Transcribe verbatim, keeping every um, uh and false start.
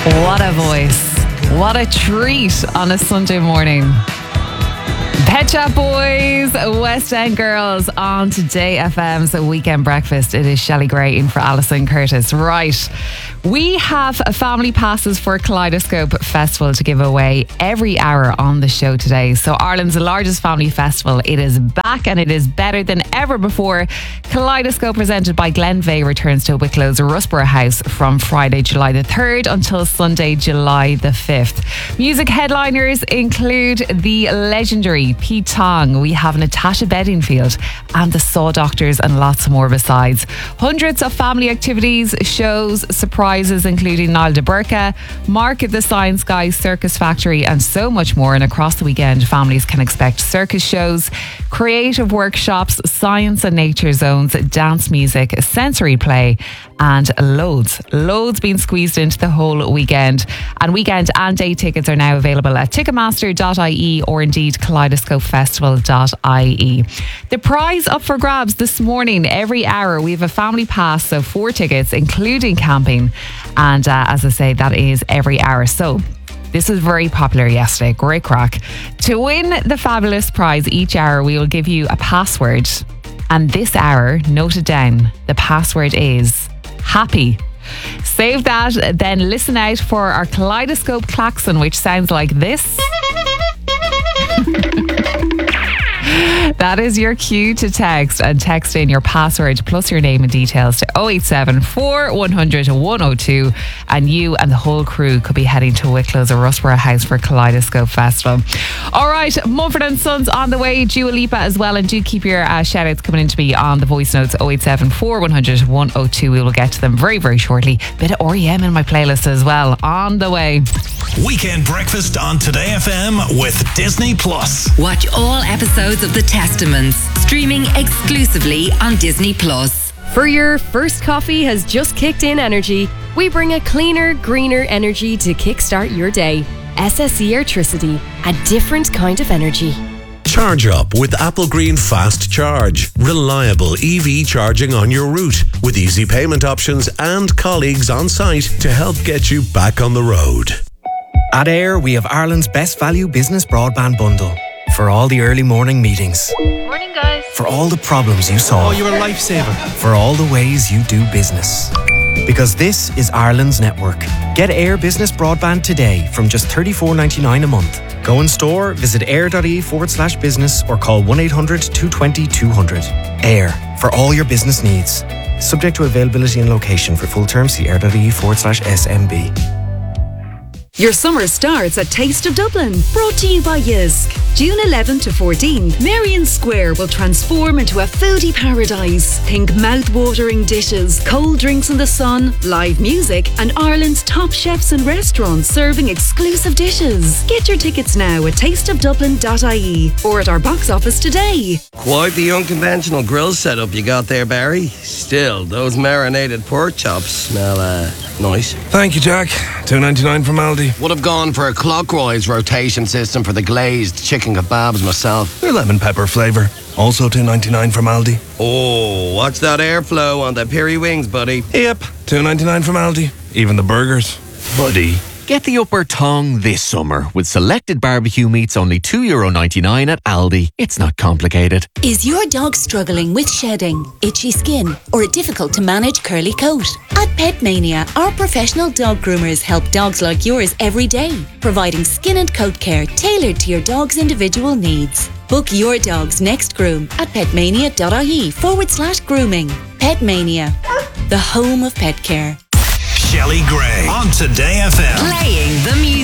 What a voice. What a treat on a Sunday morning. Pet Shop Boys, West End Girls on Today F M's Weekend Breakfast. It is Shelley Gray in for Alison Curtis. Right. We have family passes for Kaleidoscope Festival to give away every hour on the show today. So Ireland's largest family festival, it is back and it is better than ever before. Kaleidoscope, presented by Glenveigh, returns to Wicklow's Rusborough House from Friday, July the third until Sunday, July the fifth. Music headliners include the legendary Pete Tong. We have Natasha Bedingfield and the Saw Doctors and lots more besides. Hundreds of family activities, shows, surprises, including Niall de Burka, Mark at the Science Guy, Circus Factory and so much more. And across the weekend, families can expect circus shows, creative workshops, science and nature zones, dance music, sensory play and loads, loads being squeezed into the whole weekend. And weekend and day tickets are now available at ticketmaster dot I E or indeed kaleidoscope festival dot I E. The prize up for grabs this morning. Every hour we have a family pass, so four tickets including camping. And uh, as I say, that is every hour. So this was very popular yesterday. Great crack. To win the fabulous prize each hour, we will give you a password. And this hour, note it down. The password is happy. Save that, then listen out for our Kaleidoscope klaxon, which sounds like this. That is your cue to text, and text in your password plus your name and details to oh eight seven, four one hundred, one oh two, and you and the whole crew could be heading to Wicklow's or Rusborough House for Kaleidoscope Festival. All right, Mumford and Sons on the way, Dua Lipa as well, and do keep your uh, shout outs coming in to me on the voice notes oh eight seven, four one hundred, one oh two. We will get to them very, very shortly. Bit of R E M in my playlist as well on the way. Weekend Breakfast on Today F M with Disney Plus. Watch all episodes of The Testaments, streaming exclusively on Disney Plus. For your first coffee has just kicked in energy, we bring a cleaner, greener energy to kickstart your day. S S E Airtricity, a different kind of energy. Charge up with Apple Green Fast Charge. Reliable E V charging on your route with easy payment options and colleagues on site to help get you back on the road. At Air, we have Ireland's best value business broadband bundle. For all the early morning meetings. Morning, guys. For all the problems you solve. Oh, you're a lifesaver. For all the ways you do business. Because this is Ireland's network. Get Air Business Broadband today from just thirty-four ninety-nine a month. Go in store, visit air.ie forward slash business or call one eight hundred, two two zero, two hundred. Air, for all your business needs. Subject to availability and location. For full terms, see air.ie forward slash SMB. Your summer starts at Taste of Dublin, brought to you by Yisk. June eleventh to fourteenth, Merrion Square will transform into a foodie paradise. Think mouth-watering dishes, cold drinks in the sun, live music, and Ireland's top chefs and restaurants serving exclusive dishes. Get your tickets now at taste of dublin dot I E or at our box office today. Quite the unconventional grill setup you got there, Barry. Still, those marinated pork chops smell uh, nice. Thank you, Jack. two ninety-nine from Aldi. Would have gone for a clockwise rotation system for the glazed chicken kebabs myself. They're lemon pepper flavour. Also two ninety-nine from Aldi. Oh, watch that airflow on the peri wings, buddy. Yep, two ninety-nine from Aldi. Even the burgers. Buddy. Get the upper tongue this summer with selected barbecue meats only two euro ninety-nine at Aldi. It's not complicated. Is your dog struggling with shedding, itchy skin, or a difficult to manage curly coat? At Pet Mania, our professional dog groomers help dogs like yours every day, providing skin and coat care tailored to your dog's individual needs. Book your dog's next groom at petmania.ie forward slash grooming. Pet Mania, the home of pet care. Shelley Gray on Today F M. Playing the music.